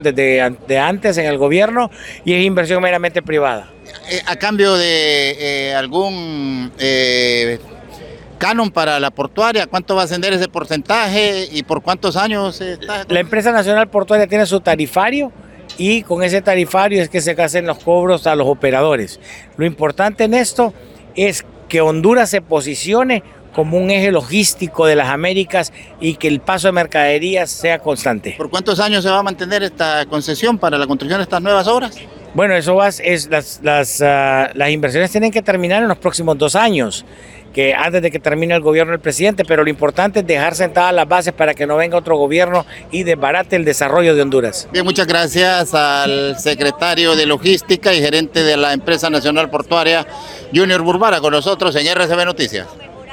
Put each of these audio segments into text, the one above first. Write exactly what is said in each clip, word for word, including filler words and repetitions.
desde de antes en el gobierno y es inversión meramente privada. Eh, a cambio de eh, algún eh, canon para la portuaria, ¿cuánto va a ascender ese porcentaje y por cuántos años está? La empresa nacional portuaria tiene su tarifario y con ese tarifario es que se hacen los cobros a los operadores. Lo importante en esto es que Honduras se posicione como un eje logístico de las Américas y que el paso de mercaderías sea constante. ¿Por cuántos años se va a mantener esta concesión para la construcción de estas nuevas obras? Bueno, eso va, es las, las, uh, las inversiones tienen que terminar en los próximos dos años, que antes de que termine el gobierno del presidente, pero lo importante es dejar sentadas las bases para que no venga otro gobierno y desbarate el desarrollo de Honduras. Bien, muchas gracias al secretario de Logística y gerente de la empresa nacional portuaria, Junior Burbara, con nosotros en R C B Noticias.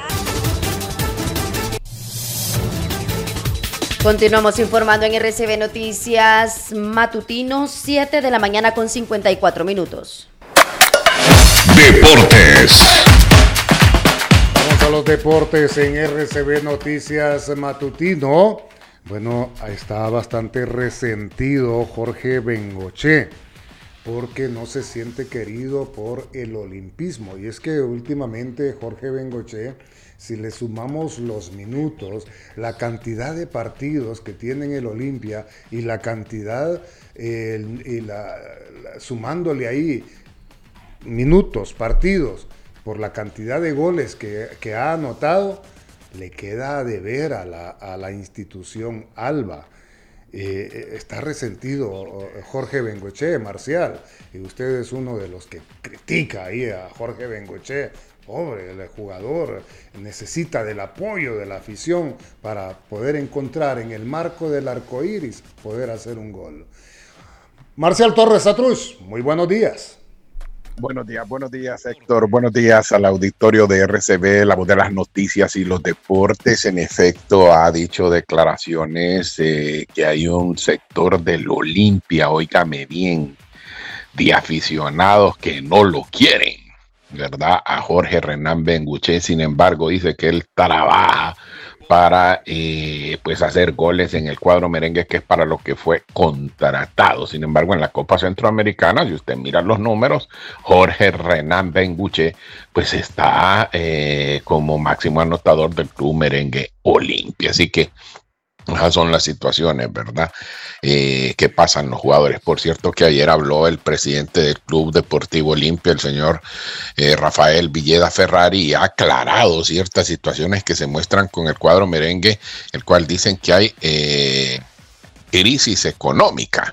Continuamos informando en R C B Noticias Matutino, siete de la mañana con cincuenta y cuatro minutos. Deportes. Vamos a los deportes en R C B Noticias Matutino. Bueno, está bastante resentido Jorge Bengoche porque no se siente querido por el olimpismo. Y es que últimamente Jorge Bengoche, si le sumamos los minutos, la cantidad de partidos que tiene el Olimpia y la cantidad, eh, y la, la, sumándole ahí minutos, partidos, por la cantidad de goles que, que ha anotado, le queda a deber a la, a la institución Alba. Eh, está resentido Jorge Bengoche, Marcial, y usted es uno de los que critica ahí a Jorge Bengoche. Pobre, el jugador necesita del apoyo de la afición para poder encontrar en el marco del arco iris, poder hacer un gol. Marcial Torres Atruz, muy buenos días. Buenos días, buenos días Héctor, buenos días al auditorio de R C B, la voz de las noticias y los deportes. En efecto, ha dicho declaraciones eh, que hay un sector del Olimpia, óigame bien, de aficionados que no lo quieren, ¿verdad? A Jorge Renan Bengoche. Sin embargo, dice que él trabaja para eh, pues hacer goles en el cuadro merengue, que es para lo que fue contratado. Sin embargo, en la Copa Centroamericana, si usted mira los números, Jorge Renan Bengoche pues está eh, como máximo anotador del club merengue Olimpia. Así que esas son las situaciones, ¿verdad? Eh, que pasan los jugadores. Por cierto, que ayer habló el presidente del Club Deportivo Olimpia, el señor eh, Rafael Villeda Ferrari, y ha aclarado ciertas situaciones que se muestran con el cuadro merengue, el cual dicen que hay eh, crisis económica.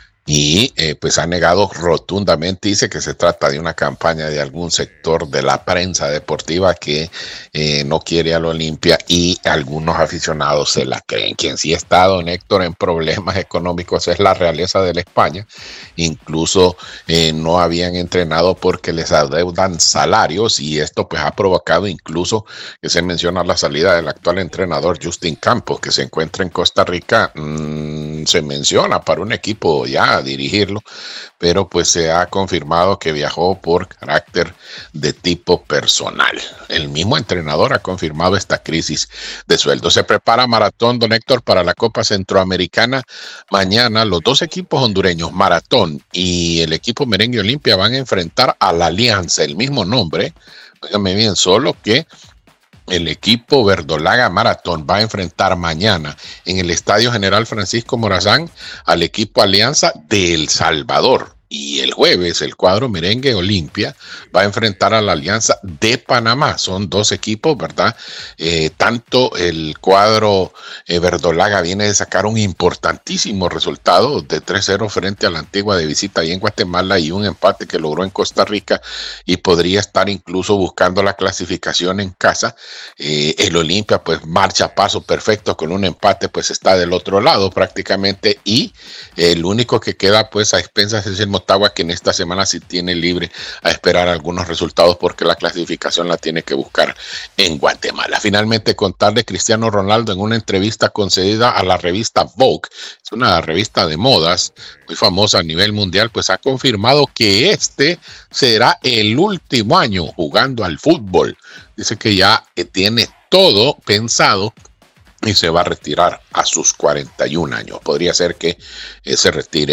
Y eh, pues ha negado rotundamente, dice que se trata de una campaña de algún sector de la prensa deportiva que eh, no quiere al Olimpia, y algunos aficionados se la creen. Quien sí está, don Héctor, en problemas económicos es la realeza de la España. Incluso eh, no habían entrenado porque les adeudan salarios, y esto pues ha provocado incluso que se menciona la salida del actual entrenador Justin Campos, que se encuentra en Costa Rica. Mmm, se menciona para un equipo ya a dirigirlo, pero pues se ha confirmado que viajó por carácter de tipo personal. El mismo entrenador ha confirmado esta crisis de sueldo. Se prepara Maratón, don Héctor, para la Copa Centroamericana. Mañana los dos equipos hondureños, Maratón y el equipo merengue Olimpia, van a enfrentar a la Alianza, el mismo nombre, óigame bien, solo que el equipo verdolaga Maratón va a enfrentar mañana en el Estadio General Francisco Morazán al equipo Alianza de El Salvador. Y el jueves el cuadro merengue Olimpia va a enfrentar a la Alianza de Panamá. Son dos equipos, ¿verdad? Eh, tanto el cuadro eh, verdolaga viene de sacar un importantísimo resultado de tres cero frente a la Antigua de visita ahí en Guatemala, y un empate que logró en Costa Rica, y podría estar incluso buscando la clasificación en casa. Eh, el Olimpia pues marcha a paso perfecto con un empate, pues está del otro lado prácticamente, y el único que queda pues a expensas es el Motagua, que en esta semana sí tiene libre a esperar algunos resultados porque la clasificación la tiene que buscar en Guatemala. Finalmente, contarle Cristiano Ronaldo en una entrevista concedida a la revista Vogue, es una revista de modas muy famosa a nivel mundial, pues ha confirmado que este será el último año jugando al fútbol. Dice que ya tiene todo pensado y se va a retirar a sus cuarenta y un años. Podría ser que eh, se retire